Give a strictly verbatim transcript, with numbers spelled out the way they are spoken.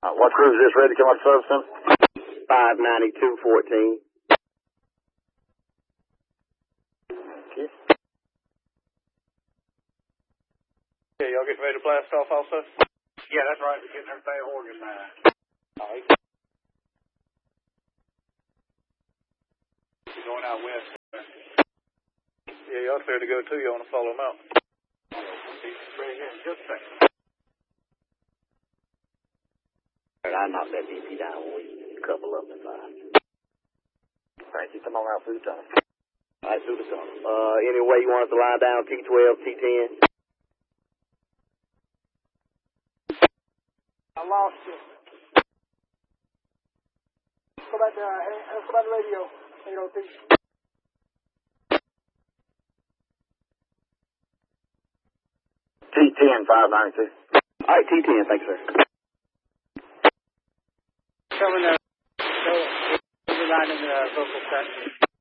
Uh, what crew is this? Ready to come up to service center? five ninety-two fourteen. Okay. Yeah, y'all getting ready to blast off also? Yeah, that's right. We're getting everything organized. All right. We're going out west. Yeah, y'all clear to go too. You want to follow them out? Ready here in just a second. I knocked that D P down when we couple up in five. Thank you. Come on out through the tunnel. All right, through the tunnel. Uh, anyway, you want us to line down T twelve, T ten? I lost you. Let's go back to, uh, let's go back to radio. eight oh three. T ten, five ninety-two. All right, T ten, thanks, sir. Coming there. So, we're line in the vocal set.